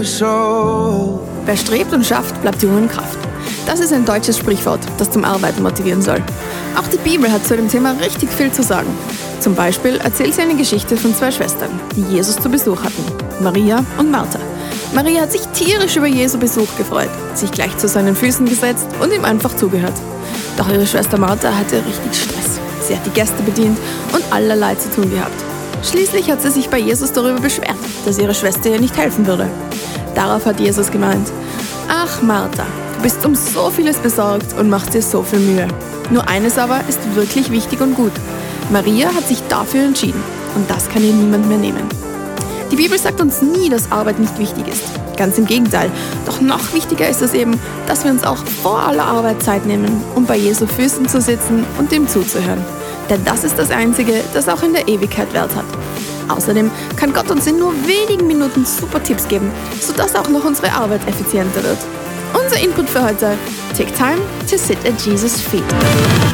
your soul. Wer strebt und schafft, bleibt jung in Kraft. Das ist ein deutsches Sprichwort, das zum Arbeiten motivieren soll. Auch die Bibel hat zu dem Thema richtig viel zu sagen. Zum Beispiel erzählt sie eine Geschichte von 2 Schwestern, die Jesus zu Besuch hatten, Maria und Martha. Maria hat sich tierisch über Jesu Besuch gefreut, sich gleich zu seinen Füßen gesetzt und ihm einfach zugehört. Doch ihre Schwester Martha hatte richtig Stress. Sie hat die Gäste bedient und allerlei zu tun gehabt. Schließlich hat sie sich bei Jesus darüber beschwert, dass ihre Schwester ihr nicht helfen würde. Darauf hat Jesus gemeint: Ach Martha, du bist um so vieles besorgt und machst dir so viel Mühe. Nur eines aber ist wirklich wichtig und gut. Maria hat sich dafür entschieden und das kann ihr niemand mehr nehmen. Die Bibel sagt uns nie, dass Arbeit nicht wichtig ist. Ganz im Gegenteil. Doch noch wichtiger ist es eben, dass wir uns auch vor aller Arbeit Zeit nehmen, um bei Jesu Füßen zu sitzen und ihm zuzuhören. Denn das ist das Einzige, das auch in der Ewigkeit Wert hat. Außerdem kann Gott uns in nur wenigen Minuten super Tipps geben, sodass auch noch unsere Arbeit effizienter wird. Unser Input für heute: Take time to sit at Jesus' feet.